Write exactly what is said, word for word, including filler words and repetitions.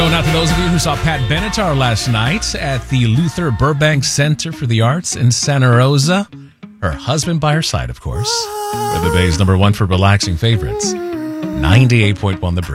Going out to those of you who saw Pat Benatar last night at the Luther Burbank Center for the Arts in Santa Rosa. Her husband by her side, of course. Weather Bay's number one for relaxing favorites. ninety-eight point one The Bridge.